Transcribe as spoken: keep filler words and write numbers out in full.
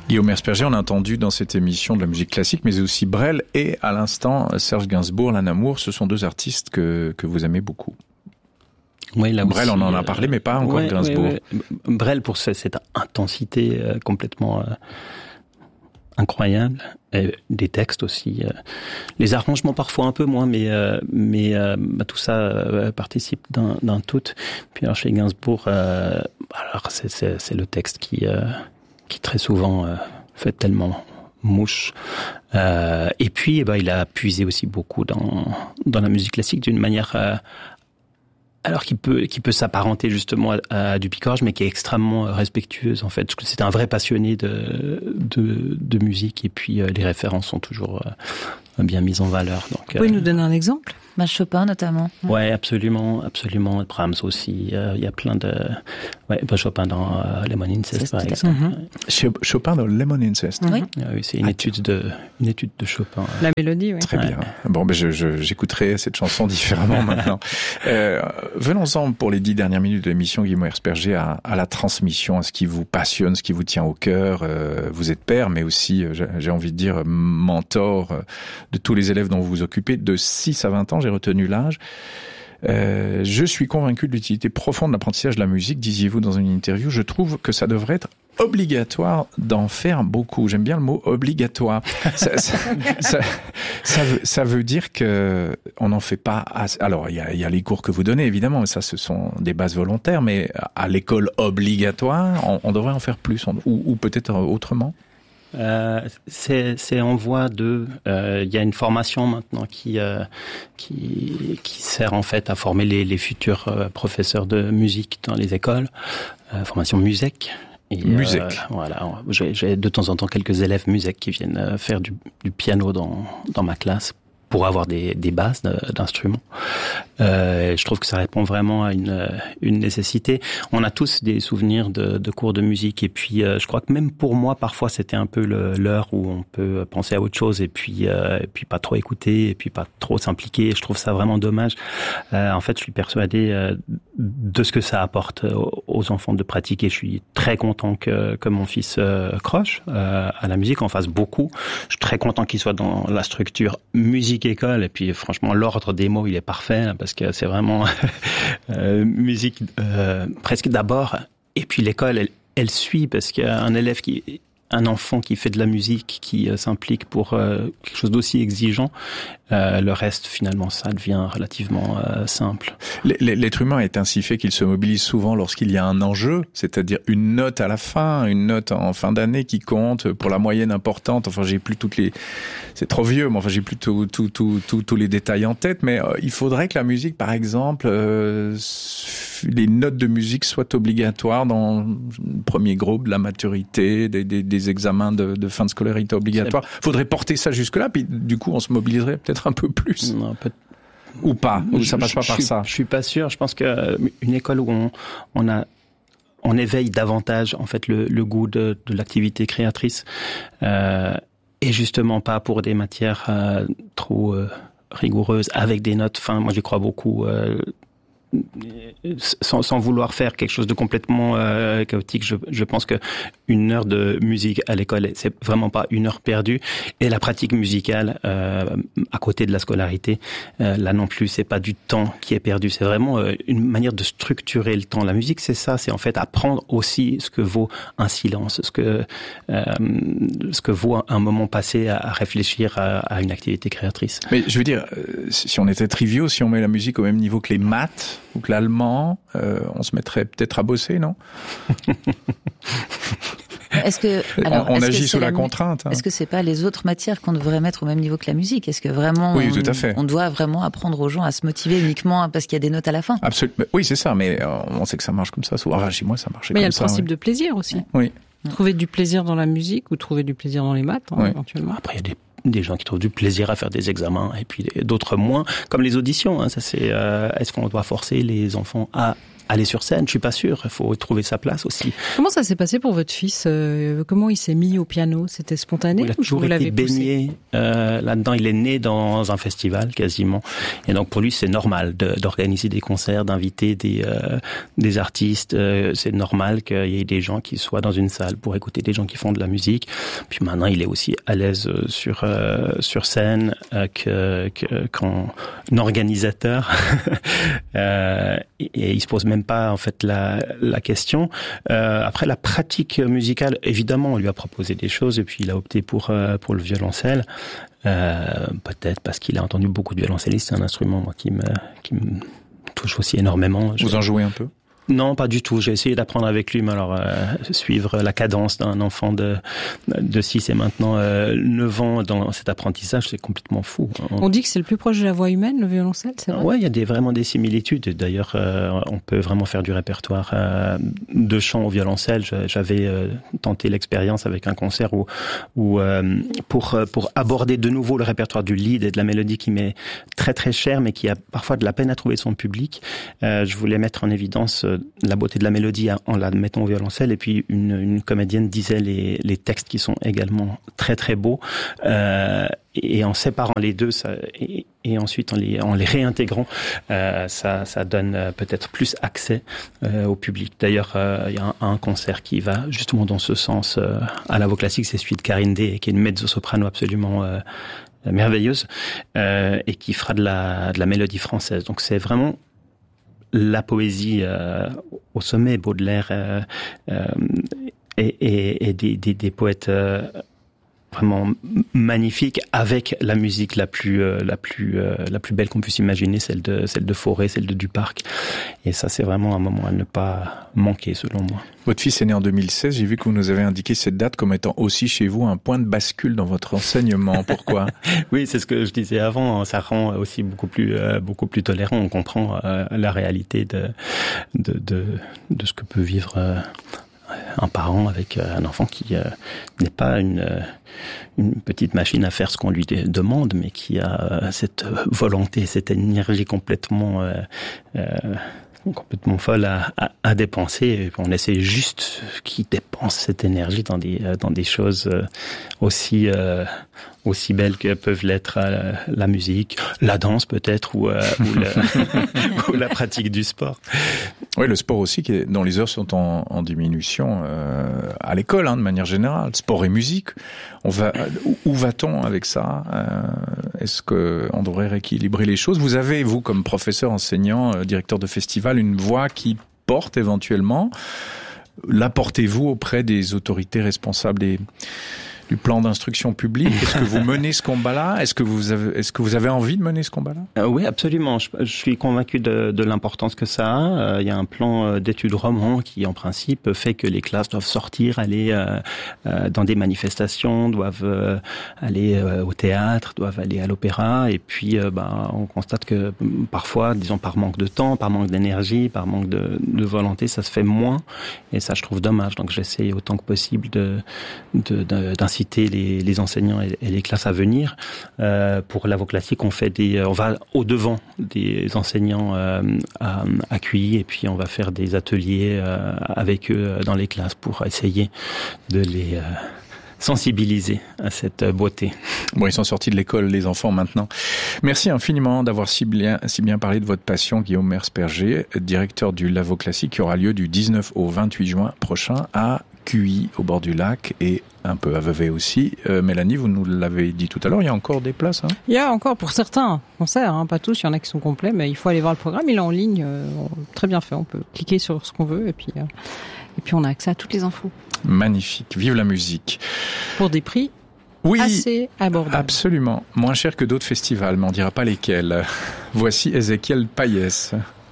Guillaume Herzberger, on a entendu dans cette émission de la musique classique, mais aussi Brel et à l'instant Serge Gainsbourg, L'Âne Amour, ce sont deux artistes que, que vous aimez beaucoup. Oui, là Brel, aussi, on en a parlé, mais pas encore ouais, Gainsbourg. Ouais, ouais. Brel, pour cette intensité euh, complètement euh, incroyable, et des textes aussi, euh, les arrangements parfois un peu moins, mais euh, mais euh, bah, tout ça euh, participe d'un, d'un tout. Puis alors chez Gainsbourg, euh, alors c'est, c'est c'est le texte qui euh, qui très souvent euh, fait tellement mouche. Euh, et puis, bah, il a puisé aussi beaucoup dans dans la musique classique d'une manière euh, alors qui peut qui peut s'apparenter justement à, à du picorge, mais qui est extrêmement respectueuse en fait. C'est un vrai passionné de de, de musique, et puis euh, les références sont toujours euh, bien mises en valeur. Donc, vous pouvez euh, nous donner un exemple? Bah, Chopin notamment. Ouais, absolument, absolument. Brahms aussi. Il euh, y a plein de. Ouais, bah, Chopin dans euh, Lemon Incest par exemple. Mm-hmm. Chopin dans Lemon Incest. Oui. Ah, oui, c'est une ah, étude de une étude de Chopin. La mélodie, oui. Très ouais. bien. Bon, ben je, je j'écouterai cette chanson différemment maintenant. Euh, venons-en pour les dix dernières minutes de l'émission, Guillaume Herzberger, à, à la transmission, à ce qui vous passionne, ce qui vous tient au cœur. Euh, vous êtes père, mais aussi, j'ai, j'ai envie de dire, mentor de tous les élèves dont vous vous occupez. De six à vingt ans, j'ai retenu l'âge. Euh, je suis convaincu de l'utilité profonde de l'apprentissage de la musique, disiez-vous dans une interview. Je trouve que ça devrait être obligatoire d'en faire beaucoup. J'aime bien le mot obligatoire. ça, ça, ça, ça, veut, ça veut dire que on n'en fait pas assez. Alors, il y a, il y a les cours que vous donnez, évidemment, mais ça, ce sont des bases volontaires, mais à l'école obligatoire, on, on devrait en faire plus, on, ou, ou peut-être autrement. Euh, c'est, c'est en voie de. Il euh, y a une formation maintenant qui euh, qui qui sert en fait à former les, les futurs euh, professeurs de musique dans les écoles. Euh, formation musec. Et, Musec. Euh, voilà. J'ai, j'ai de temps en temps quelques élèves musec qui viennent faire du, du piano dans dans ma classe pour avoir des, des bases d'instruments. Euh, je trouve que ça répond vraiment à une, une nécessité. On a tous des souvenirs de, de cours de musique, et puis euh, je crois que même pour moi, parfois, c'était un peu le, l'heure où on peut penser à autre chose, et puis euh, et puis pas trop écouter, et puis pas trop s'impliquer. Je trouve ça vraiment dommage. Euh, en fait, je suis persuadé euh, de ce que ça apporte aux enfants de pratiquer. Je suis très content que, que mon fils euh, croche euh, à la musique, en fasse beaucoup. Je suis très content qu'il soit dans la structure musique école, et puis franchement l'ordre des mots il est parfait, parce que c'est vraiment euh, musique euh, presque d'abord, et puis l'école elle, elle suit, parce qu'un élève qui un enfant qui fait de la musique, qui euh, s'implique pour euh, quelque chose d'aussi exigeant, euh, le reste, finalement, ça devient relativement euh, simple. L'être humain est ainsi fait qu'il se mobilise souvent lorsqu'il y a un enjeu, c'est-à-dire une note à la fin, une note en fin d'année qui compte pour la moyenne importante. Enfin, j'ai plus toutes les... C'est trop vieux, mais enfin, j'ai plus tous tout, tout, tout, tout les détails en tête, mais euh, il faudrait que la musique, par exemple, euh, les notes de musique soient obligatoires dans le premier groupe de la maturité, des, des, des examens de, de fin de scolarité obligatoires. Il faudrait porter ça jusque-là, puis du coup, on se mobiliserait peut-être un peu plus. Non, peut- Ou pas, ou je, ça passe pas je, par je, ça. Je suis pas sûr. Je pense que une école où on, on a on éveille davantage en fait le, le goût de, de l'activité créatrice, euh, et justement pas pour des matières euh, trop euh, rigoureuses avec des notes. Enfin, moi j'y crois beaucoup. Euh, Sans, sans vouloir faire quelque chose de complètement euh, chaotique, je, je pense que une heure de musique à l'école, c'est vraiment pas une heure perdue. Et la pratique musicale, euh, à côté de la scolarité, euh, là non plus, c'est pas du temps qui est perdu. C'est vraiment euh, une manière de structurer le temps. La musique, c'est ça, c'est en fait apprendre aussi ce que vaut un silence, ce que euh, ce que vaut un, un moment passé à, à réfléchir à, à une activité créatrice. Mais je veux dire, si on était triviaux, si on met la musique au même niveau que les maths ou que l'allemand, euh, on se mettrait peut-être à bosser, non? Est-ce que alors, on est-ce agit que sous la, la contrainte. Hein. Est-ce que c'est pas les autres matières qu'on devrait mettre au même niveau que la musique? Est-ce que vraiment oui, on, tout à fait. on doit vraiment apprendre aux gens à se motiver uniquement parce qu'il y a des notes à la fin? Absolument. Oui, c'est ça, mais on sait que ça marche comme ça. Souvent, ah, chez moi, ça marchait mais comme ça. Mais il y a le principe oui. de plaisir aussi. Oui. Trouver du plaisir dans la musique ou trouver du plaisir dans les maths, hein, oui. éventuellement. Après, il y a des des gens qui trouvent du plaisir à faire des examens, et puis d'autres moins, comme les auditions. Hein, ça c'est. Euh, est-ce qu'on doit forcer les enfants à aller sur scène, je suis pas sûr. Il faut trouver sa place aussi. Comment ça s'est passé pour votre fils? euh, Comment il s'est mis au piano? C'était spontané? Il a toujours vous été baigné euh, là-dedans. Il est né dans un festival quasiment, et donc pour lui c'est normal de, d'organiser des concerts, d'inviter des euh, des artistes. Euh, c'est normal qu'il y ait des gens qui soient dans une salle pour écouter des gens qui font de la musique. Puis maintenant il est aussi à l'aise sur euh, sur scène euh, que, que qu'en organisateur. euh, et, et il se pose même pas en fait la la question. Euh, après la pratique musicale, évidemment, on lui a proposé des choses et puis il a opté pour euh, pour le violoncelle. Euh, peut-être parce qu'il a entendu beaucoup de violoncellistes. C'est un instrument moi, qui me qui me touche aussi énormément. Vous Je... en jouez un peu? Non, pas du tout. J'ai essayé d'apprendre avec lui, mais alors euh, suivre la cadence d'un enfant de de six et maintenant euh, neuf ans dans cet apprentissage, c'est complètement fou. On, on dit que c'est le plus proche de la voix humaine, le violoncelle, c'est vrai? Ouais, il y a des, vraiment des similitudes. D'ailleurs, euh, on peut vraiment faire du répertoire euh, de chant au violoncelle. J'avais euh, tenté l'expérience avec un concert où, où euh, pour pour aborder de nouveau le répertoire du lead et de la mélodie qui m'est très très cher, mais qui a parfois de la peine à trouver son public. Euh, je voulais mettre en évidence la beauté de la mélodie en la mettant au violoncelle, et puis une, une comédienne disait les, les textes qui sont également très très beaux, euh, et en séparant les deux ça, et, et ensuite en les, en les réintégrant, euh, ça, ça donne peut-être plus accès euh, au public. D'ailleurs, euh, il y a un, un concert qui va justement dans ce sens euh, à la voix classique, c'est celui de Karine Day, qui est une mezzo-soprano absolument euh, merveilleuse, euh, et qui fera de la, de la mélodie française. Donc c'est vraiment la poésie euh, au sommet, Baudelaire euh, euh, et, et, et des, des, des poètes euh, vraiment magnifiques, avec la musique la plus euh, la plus euh, la plus belle qu'on puisse imaginer, celle de celle de Fauré, celle de Duparc. Et ça, c'est vraiment un moment à ne pas manquer, selon moi. Votre fils est né en deux mille seize. J'ai vu que vous nous avez indiqué cette date comme étant aussi chez vous un point de bascule dans votre enseignement. Pourquoi? Oui, c'est ce que je disais avant. Ça rend aussi beaucoup plus euh, beaucoup plus tolérant. On comprend euh, la réalité de de de de ce que peut vivre euh, un parent avec un enfant qui euh, n'est pas une euh, une petite machine à faire ce qu'on lui demande, mais qui a euh, cette volonté, cette énergie complètement euh, euh, complètement folle à, à, à dépenser. Et on essaie juste qu'il dépense cette énergie dans des dans des choses aussi euh, aussi belles que peuvent l'être euh, la musique, la danse peut-être, ou, euh, ou, le, ou la pratique du sport. Oui, le sport aussi, qui est, dont les heures sont en, en diminution euh, à l'école, hein, de manière générale. Sport et musique. On va où, où va-t-on avec ça? euh, Est-ce que on devrait rééquilibrer les choses? Vous avez, vous, comme professeur, enseignant, euh, directeur de festival, une voix qui porte éventuellement. L'apportez-vous auprès des autorités responsables des du plan d'instruction publique? Est-ce que vous menez ce combat-là? Est-ce que vous avez, est-ce que vous avez envie de mener ce combat-là? euh, Oui, absolument. Je, je suis convaincu de, de l'importance que ça a. Euh, il y a un plan d'études roman qui, en principe, fait que les classes doivent sortir, aller euh, euh, dans des manifestations, doivent euh, aller euh, au théâtre, doivent aller à l'opéra. Et puis, euh, bah, on constate que parfois, disons par manque de temps, par manque d'énergie, par manque de, de volonté, ça se fait moins. Et ça, je trouve dommage. Donc, j'essaie autant que possible de, de, de d'inciter les, les enseignants et, et les classes à venir. Euh, pour la voix classique, on fait des, on va au devant des enseignants euh, à, à Q I, et puis on va faire des ateliers euh, avec eux dans les classes pour essayer de les euh, sensibiliser à cette beauté. Bon, ils sont sortis de l'école, les enfants, maintenant. Merci infiniment d'avoir si bien, si bien parlé de votre passion, Guillaume Mersperger, directeur du Lavo Classique, qui aura lieu du dix-neuf au vingt-huit juin prochain à Q I, au bord du lac, et un peu à Vevey aussi. Euh, Mélanie, vous nous l'avez dit tout à l'heure, il y a encore des places, hein? Il y a encore pour certains concerts, hein, pas tous, il y en a qui sont complets, mais il faut aller voir le programme, il est en ligne, euh, très bien fait, on peut cliquer sur ce qu'on veut, et puis, euh, et puis on a accès à toutes les infos. Magnifique, vive la musique. Pour des prix oui, assez abordables. Absolument, moins cher que d'autres festivals, mais on ne dira pas lesquels. Voici Ézéchiel Payès.